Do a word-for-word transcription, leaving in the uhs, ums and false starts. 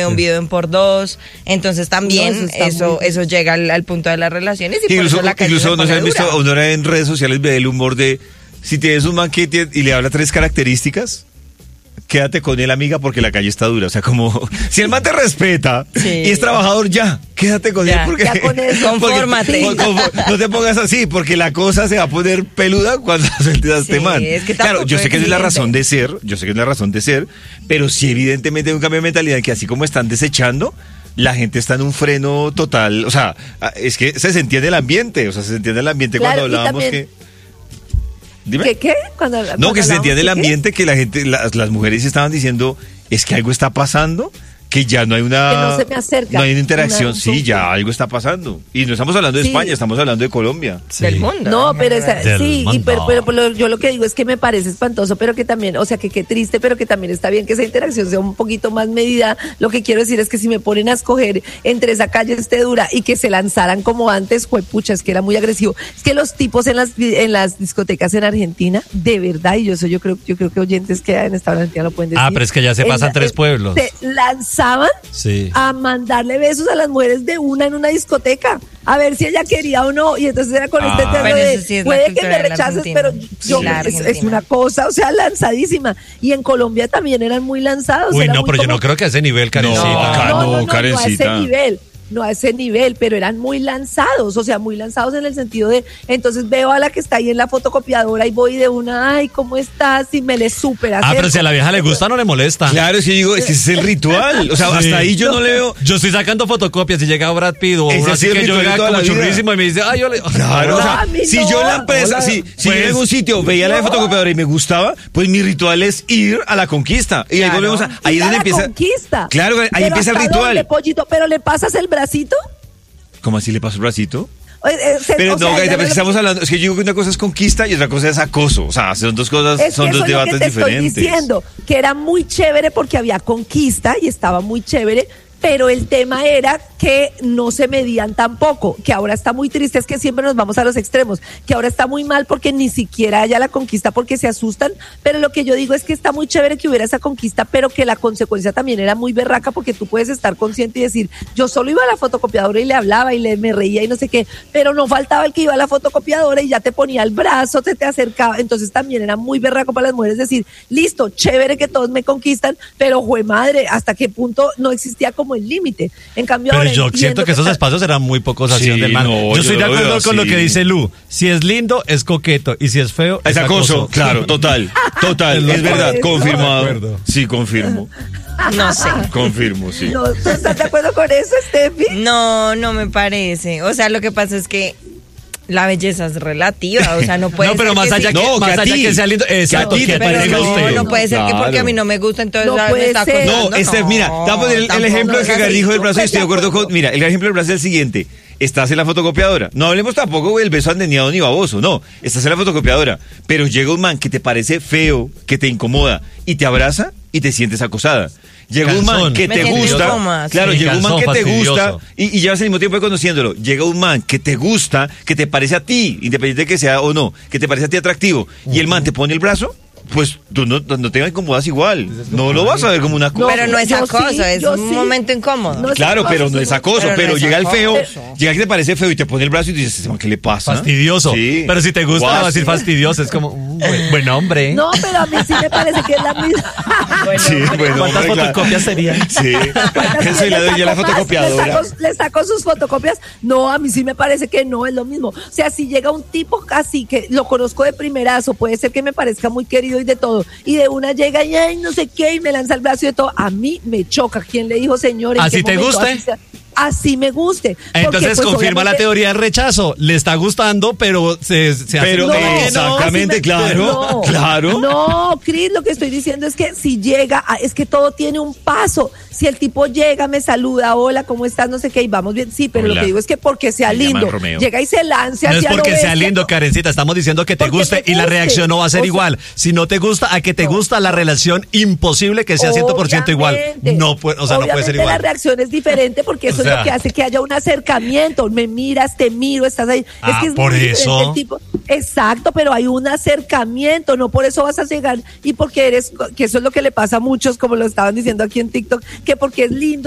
un video en por dos, entonces también no, eso eso, eso llega al, al punto de las relaciones y incluso, por eso la calle incluso se no se han pone visto, dura. uno en redes sociales ve el humor de si tienes un man que tiene, y le habla tres características, quédate con él, amiga, porque la calle está dura. O sea, como, si el man te respeta sí. y es trabajador, ya, quédate con ya, él. Porque, ya con eso, confórmate. Porque, con, con, no te pongas así, porque la cosa se va a poner peluda cuando sueltes a este sí, man. Es que claro, yo sé que es la razón de ser, yo sé que es la razón de ser, pero sí evidentemente hay un cambio de mentalidad que así como están desechando, la gente está en un freno total. O sea, es que se entiende el ambiente, o sea, se entiende el ambiente claro, cuando hablábamos también... que... Dime. ¿Qué qué? Cuando, no, cuando que se entiende el ambiente, ¿qué? que la gente, las, las mujeres estaban diciendo, es que algo está pasando, que ya no hay una... Que no se me acerca. No hay una interacción, una, sí, ya algo está pasando. Y no estamos hablando de sí. España, estamos hablando de Colombia. Sí. Del mundo. No, pero esa, sí, mundo. Y pero, pero, pero yo lo que digo es que me parece espantoso, pero que también, o sea, que qué triste, pero que también está bien que esa interacción sea un poquito más medida. Lo que quiero decir es que si me ponen a escoger entre esa calle esté dura y que se lanzaran como antes, juepucha, es que era muy agresivo. Es que los tipos en las en las discotecas en Argentina, de verdad, y yo eso yo creo, yo creo que oyentes que en esta Argentina lo pueden decir. Ah, pero es que ya se pasan en, tres en, pueblos. Se lanzaban sí. a mandarle besos a las mujeres de una en una discoteca, a ver si ella quería o no, y entonces era con ah, este tema de, sí puede que me rechaces, pero yo, sí, es, es una cosa, o sea, lanzadísima, y en Colombia también eran muy lanzados. Uy, era no, muy pero como... yo no creo que a ese nivel, Karencita. No, acá no, no, no, no, Karencita. no a ese nivel. No a ese nivel, pero eran muy lanzados, o sea, muy lanzados en el sentido de, entonces veo a la que está ahí en la fotocopiadora y voy de una, ay, ¿cómo estás? Y me le supera. Ah, pero si a la vieja le gusta, no le molesta. Claro, es que digo, es que ese es el ritual, o sea, sí. hasta ahí yo no, no le veo. Yo estoy sacando fotocopias y llega Brad Pitt o uno así que yo llega como churrísimo y me dice, ay, yo le... Claro, no, o sea, si no, yo la empresa, no, si, pues, si yo en algún sitio veía no. la de fotocopiadora y me gustaba, pues mi ritual es ir a la conquista. Y claro. ahí volvemos a, ahí es donde empieza. Conquista. Claro, ahí pero empieza el ritual. Dónde, pollito, pero le pasas el bracito. ¿Cómo así le pasó el bracito? Eh, se, pero no, sea, Gaita, pero estamos hablando, es que yo digo que una cosa es conquista y otra cosa es acoso, o sea, son dos cosas, es son que dos eso debates es lo que te diferentes. Estoy diciendo que era muy chévere porque había conquista y estaba muy chévere, pero el tema era que no se medían tampoco, que ahora está muy triste, es que siempre nos vamos a los extremos, que ahora está muy mal porque ni siquiera haya la conquista porque se asustan, pero lo que yo digo es que está muy chévere que hubiera esa conquista, pero que la consecuencia también era muy berraca porque tú puedes estar consciente y decir, yo solo iba a la fotocopiadora y le hablaba y le me reía y no sé qué, pero no faltaba el que iba a la fotocopiadora y ya te ponía el brazo, te te acercaba, entonces también era muy berraco para las mujeres decir, listo, chévere que todos me conquistan, pero jue madre, hasta qué punto no existía como el límite. En cambio, pero ahora yo siento que esos espacios eran muy pocos así sí, del man. No, yo, yo estoy de acuerdo con lo que dice Lu. Si es lindo, es coqueto. Y si es feo, es, es acoso. acoso. Claro, total. Total. es verdad, confirmado. Sí, confirmo. No sé. Confirmo, sí. No, ¿tú estás de acuerdo con eso, Steffi? No, no me parece. O sea, lo que pasa es que la belleza es relativa, o sea, no puede no, pero ser más que allá sí. que, no, más que allá ti, que sea lindo, exacto, que que pero te no, guste. no puede ser claro. que porque a mí no me gusta, entonces no me está acosando. No, este, no, mira, te voy a poner el, el ejemplo que Gary dijo del brazo y estoy de acuerdo con, mira, el ejemplo del brazo es el siguiente. Estás en la fotocopiadora. No hablemos tampoco güey, el beso andeneado ni baboso, no. Estás en la fotocopiadora, pero llega un man que te parece feo, que te incomoda y te abraza y te sientes acosada. Llega un man que te gusta, coma, claro, sí. llega un man que te fastidioso. gusta y, y llevas el mismo tiempo conociéndolo. Llega un man que te gusta, que te parece a ti, independiente de que sea o no, que te parece a ti atractivo, uh-huh. y el man te pone el brazo, pues tú no, no te incomodas igual. No lo vas a ver como una cosa. No, pero no es acoso, sí, es un sí. momento incómodo. No claro, acoso, pero no es acoso. Pero, pero no es llega acoso. El feo, llega que te parece feo y te pone el brazo y dices, ¿qué le pasa? Fastidioso. Sí. Pero si te gusta, Guas. no vas a decir fastidioso. Es como, un buen, buen hombre. No, pero a mí sí me parece que es la misma. Bueno, sí, bueno, ¿cuántas hombre, fotocopias claro. serían? Sí. Soy la dueña de la fotocopiadora. Le saco, le saco sus fotocopias. No, a mí sí me parece que no es lo mismo. O sea, si llega un tipo casi que lo conozco de primerazo, puede ser que me parezca muy querido y de todo. Y de una llega y ay, no sé qué, y me lanza el brazo y de todo. A mí me choca. ¿Quién le dijo, señor? ¿Así te guste? Así, así me guste. Entonces porque, pues, confirma la teoría del rechazo. Le está gustando, pero se, se hace pero no, exactamente, no, claro, no, claro. No, Cris, lo que estoy diciendo es que si llega, es que todo tiene un paso. Si el tipo llega, me saluda, hola, ¿cómo estás? No sé qué, y vamos bien. Sí, pero hola. Lo que digo es que porque sea me lindo. Llega y se lance hacia No es porque lo sea bestia, lindo, Karencita. Estamos diciendo que te guste, te y la reacción no va a ser o igual. Sea, si no te gusta, a que te no. gusta la relación, imposible que sea cien por ciento igual. No, puede, o sea, no puede ser igual. La reacción es diferente porque eso o sea, es lo que hace que haya un acercamiento. Me miras, te miro, estás ahí. Ah, es que es por muy eso. El tipo. Exacto, pero hay un acercamiento, no por eso vas a llegar y porque eres, que eso es lo que le pasa a muchos, como lo estaban diciendo aquí en TikTok, que porque es lindo